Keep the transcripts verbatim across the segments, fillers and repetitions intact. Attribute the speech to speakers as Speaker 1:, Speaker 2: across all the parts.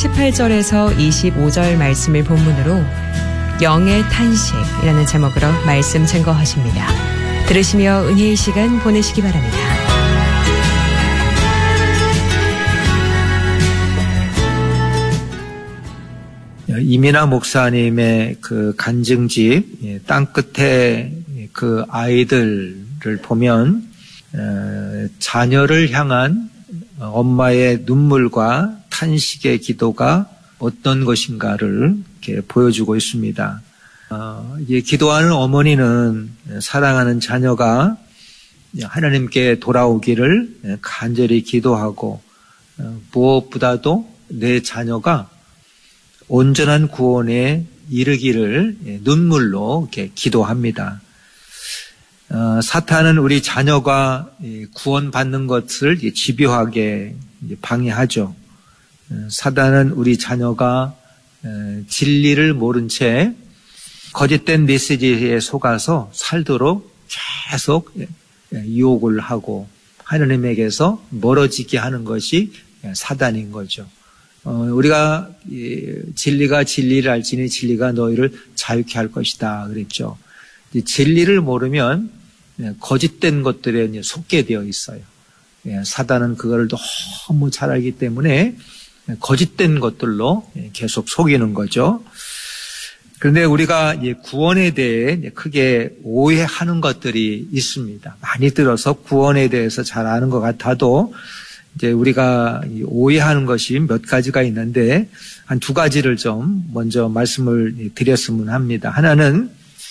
Speaker 1: 십팔 절에서 이십오 절 말씀을 본문으로 영의 탄식이라는 제목으로 말씀 증거하십니다. 들으시며 은혜의 시간 보내시기 바랍니다.
Speaker 2: 이민아 목사님의 그 간증집 땅끝에 그 아이들을 보면 자녀를 향한 엄마의 눈물과 탄식의 기도가 어떤 것인가를 이렇게 보여주고 있습니다. 어, 이 기도하는 어머니는 사랑하는 자녀가 하나님께 돌아오기를 간절히 기도하고 어, 무엇보다도 내 자녀가 온전한 구원에 이르기를 눈물로 이렇게 기도합니다. 어, 사탄은 우리 자녀가 구원받는 것을 집요하게 방해하죠. 사단은 우리 자녀가 진리를 모른 채 거짓된 메시지에 속아서 살도록 계속 유혹을 하고 하나님에게서 멀어지게 하는 것이 사단인 거죠. 우리가 진리가 진리를 알지니 진리가 너희를 자유케 할 것이다 그랬죠. 진리를 모르면 거짓된 것들에 속게 되어 있어요. 사단은 그걸 너무 잘 알기 때문에 거짓된 것들로 계속 속이는 거죠. 그런데 우리가 구원에 대해 크게 오해하는 것들이 있습니다. 많이 들어서 구원에 대해서 잘 아는 것 같아도 이제 우리가 오해하는 것이 몇 가지가 있는데 한 두 가지를 좀 먼저 말씀을 드렸으면 합니다. 하나는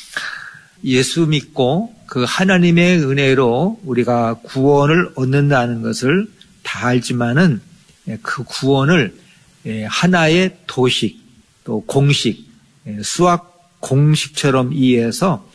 Speaker 2: 예수 믿고 그 하나님의 은혜로 우리가 구원을 얻는다는 것을 다 알지만은 그 구원을 하나의 도식 또 공식 수학 공식처럼 이해해서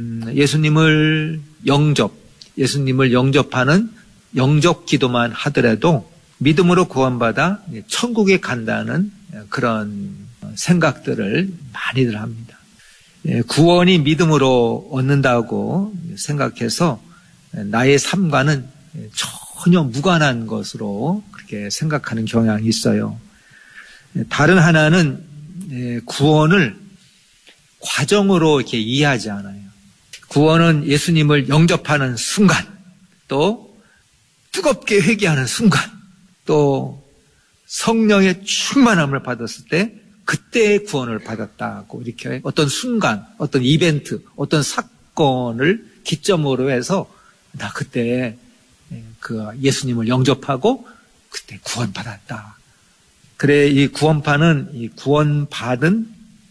Speaker 2: 예수님을 영접 예수님을 영접하는 영접 기도만 하더라도 믿음으로 구원받아 천국에 간다는 그런 생각들을 많이들 합니다. 구원이 믿음으로 얻는다고 생각해서 나의 삶과는 전혀 무관한 것으로 그렇게 생각하는 경향이 있어요. 다른 하나는 구원을 과정으로 이렇게 이해하지 않아요. 구원은 예수님을 영접하는 순간, 또 뜨겁게 회개하는 순간, 또 성령의 충만함을 받았을 때 그때 구원을 받았다고 이렇게 어떤 순간, 어떤 이벤트, 어떤 사건을 기점으로 해서 나 그때 그 예수님을 영접하고 그때 구원받았다. 그래 이 구원파는 이 구원받은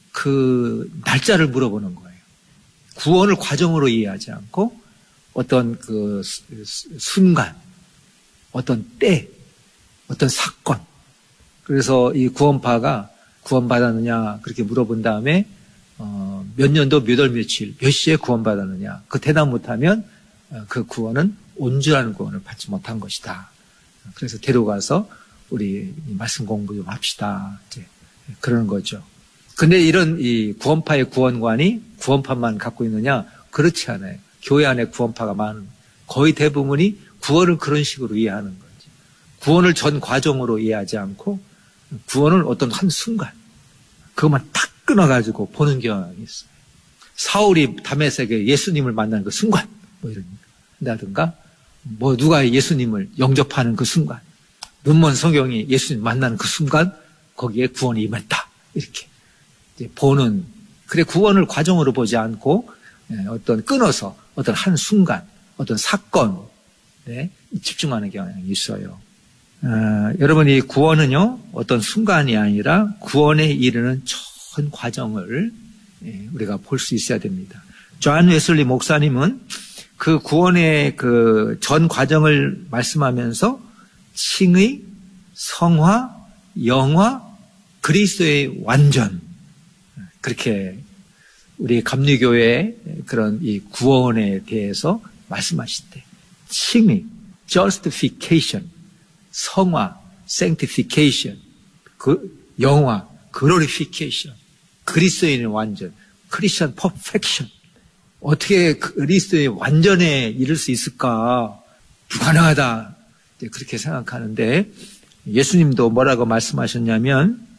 Speaker 2: 그 날짜를 물어보는 거예요. 구원을 과정으로 이해하지 않고 어떤 그 순간, 어떤 때, 어떤 사건. 그래서 이 구원파가 구원받았느냐 그렇게 물어본 다음에 어, 몇 년도 몇 월 며칠 몇 시에 구원받았느냐 그 대답 못하면 어, 그 구원은 온전한 구원을 받지 못한 것이다. 그래서 데려가서 우리 말씀 공부 좀 합시다. 이제 그러는 거죠. 근데 이런 이 구원파의 구원관이 구원파만 갖고 있느냐? 그렇지 않아요. 교회 안에 구원파가 많은 거의 대부분이 구원을 그런 식으로 이해하는 거지. 구원을 전 과정으로 이해하지 않고 구원을 어떤 한 순간 그것만 탁 끊어가지고 보는 경향이 있어요. 사울이 다메섹에 예수님을 만나는 그 순간 뭐 이런다든가 뭐 누가 예수님을 영접하는 그 순간 눈먼 성경이 예수님 만나는 그 순간 거기에 구원이 임했다 이렇게 이제 보는 그래 구원을 과정으로 보지 않고 어떤 끊어서 어떤 한 순간 어떤 사건에 집중하는 경향이 있어요. 어, 여러분 이 구원은요 어떤 순간이 아니라 구원에 이르는 전 과정을 예, 우리가 볼 수 있어야 됩니다. 존 웨슬리 목사님은 그 구원의 그 전 과정을 말씀하면서 칭의, 성화, 영화, 그리스도의 완전 그렇게 우리 감리교회의 그런 이 구원에 대해서 말씀하실 때 칭의, justification, 성화, sanctification, 그 영화, glorification, 그리스도인의 완전, 크리스천 퍼펙션. 어떻게 그리스도의 완전에 이를 수 있을까? 불가능하다. 그렇게 생각하는데 예수님도 뭐라고 말씀하셨냐면